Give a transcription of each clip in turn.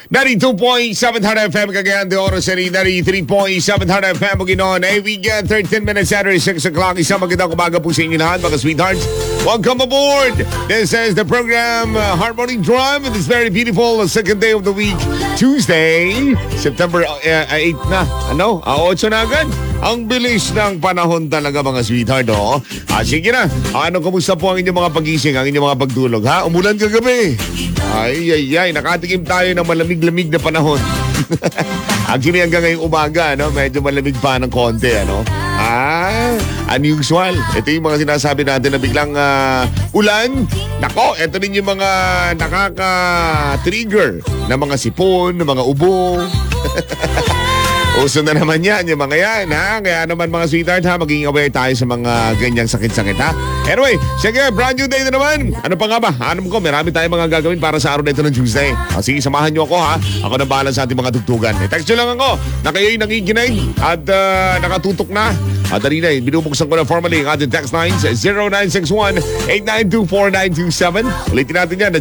92.7 Hard FM Cagayan de Oro City, 93.7 Hard FM Bukidnon. We get 13 minutes after 6 o'clock. Isang magandang umaga po sa inyo lahat, mga sweethearts. Welcome aboard! This is the program Harmony Drive. This very beautiful second day of the week, Tuesday, September 8 na. 8 na agad. Ang bilis ng panahon talaga, mga sweetheart, oh. Sige na. Kumusta po ang inyong mga pagising, ang inyong mga pagtulog, ha? Umulan kagabi. Ay. Nakatikim tayo ng malamig-lamig na panahon. Actually, hanggang ngayong umaga, medyo malamig pa ng konti, unusual. Ito yung mga sinasabi natin na biglang ulan. Nako, ito din yung mga nakaka-trigger na mga sipon, na mga ubo. Uso na naman yan, yung mga yan, ha? Kaya naman, mga sweetheart, ha? Maging aware tayo sa mga ganyang sakit-sakit, ha? Anyway, sige, brand new day na naman. Ano pa nga ba? Alam ko, marami tayong mga gagawin para sa araw na ito ng Tuesday. Sige, samahan nyo ako, ha? Ako na bahala sa ating mga tugtugan. Text nyo lang ako na kayo'y nakikinig at nakatutok na. At dali na, binubuksan ko na formally ang ating text lines 0961-8924927. Ulitin natin yan na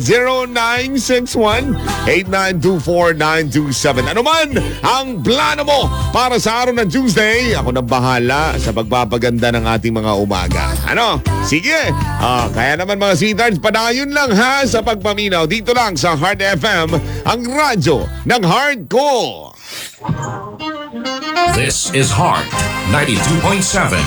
0961-8924927. Ano man ang plano mo para sa araw ng Tuesday, ako na bahala sa pagpapaganda ng ating mga umaga. Sige. Kaya naman, mga sweethearts, padayon lang, ha, sa pagpaminaw. Dito lang sa Hard FM, ang radyo ng hardcore. This is Heart 92.7.